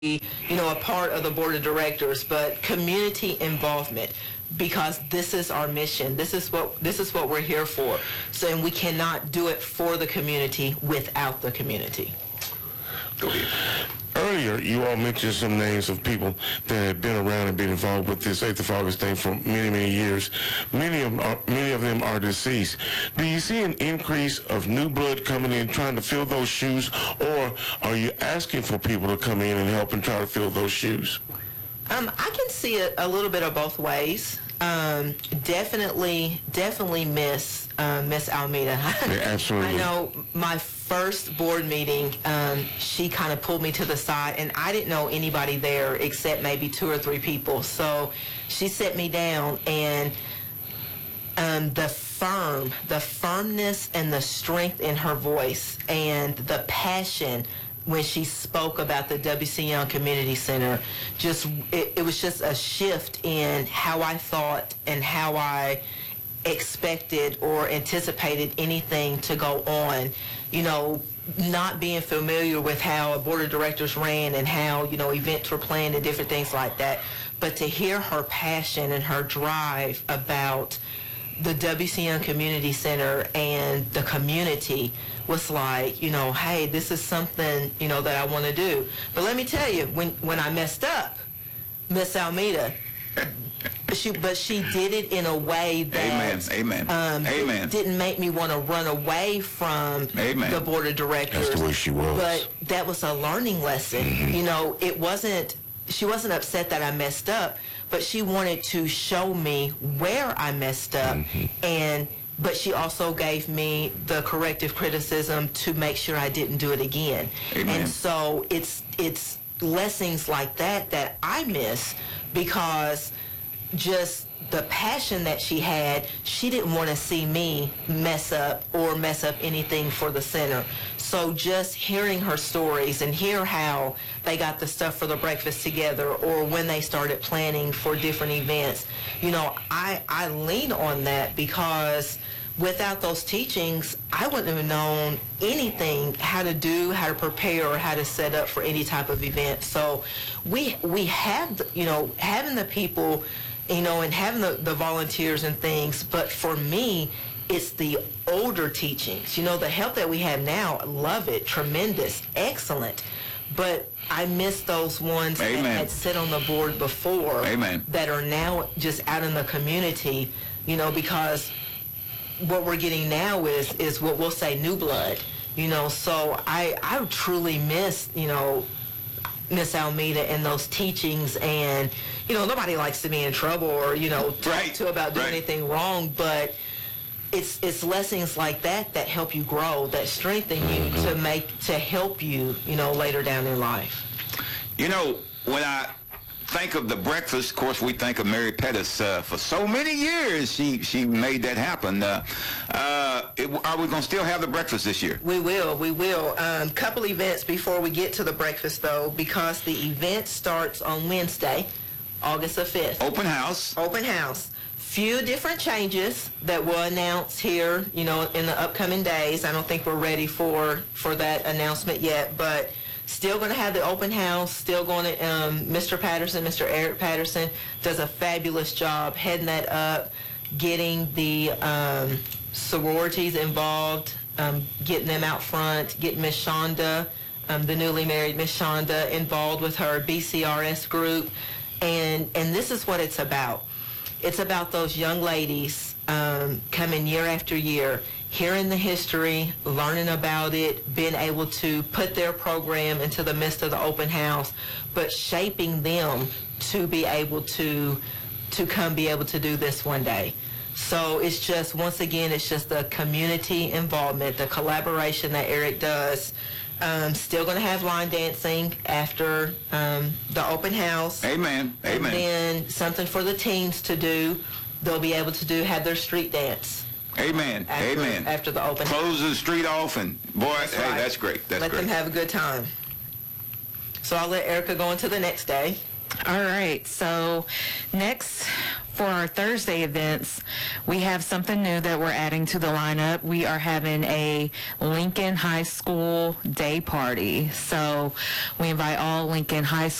a part of the board of directors, but community involvement, because this is our mission. This is what we're here for. So, and we cannot do it for the community without the community. Go ahead. Earlier, you all mentioned some names of people that have been around and been involved with this 8th of August thing for many, many years. Many of them are deceased. Do you see an increase of new blood coming in trying to fill those shoes, or are you asking for people to come in and help and try to fill those shoes? I can see it a little bit of both ways. Definitely miss Almeida. Yeah, absolutely. I know my first board meeting, she kind of pulled me to the side, and I didn't know anybody there except maybe 2 or 3 people. So she set me down, and the firmness and the strength in her voice and the passion when she spoke about the W.C. Young Community Center, it was just a shift in how I thought and how I expected or anticipated anything to go on. Not being familiar with how a board of directors ran and how, events were planned and different things like that. But to hear her passion and her drive about the W.C. Young Community Center and the community was like, hey, this is something, that I want to do. But let me tell you, when I messed up, Miss Almeida, she did it in a way that Amen. didn't make me want to run away from the board of directors. That's the way she was. But that was a learning lesson. Mm-hmm. She wasn't upset that I messed up, but she wanted to show me where I messed up, mm-hmm. But she also gave me the corrective criticism to make sure I didn't do it again. Amen. And so it's lessons like that I miss, because just the passion that she had, she didn't want to see me mess up anything for the center. So just hearing her stories and hear how they got the stuff for the breakfast together, or when they started planning for different events, I lean on that, because without those teachings, I wouldn't have known anything, how to prepare, or how to set up for any type of event. So we have, having the people, and having the volunteers and things. But for me, it's the older teachings. The help that we have now, love it, tremendous, excellent. But I miss those ones that had sit on the board before, that are now just out in the community, because what we're getting now is what we'll say new blood, so I truly miss, Miss Almeida and those teachings. And, nobody likes to be in trouble or, talk to about doing anything wrong, but it's lessons like that help you grow, that strengthen you to help you, later down in life. When I think of the breakfast, of course, we think of Mary Pettis. For so many years, she made that happen. Are we going to still have the breakfast this year? We will. Couple events before we get to the breakfast, though, because the event starts on Wednesday, August the 5th. Open house. Few different changes that we'll announce here, in the upcoming days. I don't think we're ready for that announcement yet, but still going to have the open house, still going to, Mr. Eric Patterson does a fabulous job heading that up, getting the sororities involved, getting them out front, getting Miss Shonda, the newly married Miss Shonda, involved with her BCRS group. And this is what it's about. It's about those young ladies coming year after year, hearing the history, learning about it, being able to put their program into the midst of the open house, but shaping them to be able to come be able to do this one day. So it's just, once again, it's just the community involvement, the collaboration that Eric does. Still going to have line dancing after the open house. Amen. And then something for the teens to do. They'll be able to have their street dance. Amen. After the open house. Close the street off, and boy, hey, right. That's great. Let them have a good time. So I'll let Erica go into the next day. All right, so next for our Thursday events, we have something new that we're adding to the lineup. We are having a Lincoln High School Day Party. So we invite all Lincoln High